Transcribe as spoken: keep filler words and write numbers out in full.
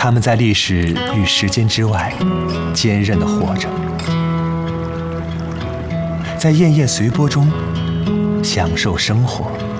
他们在历史与时间之外坚韧地活着，在滟滟随波中享受生活。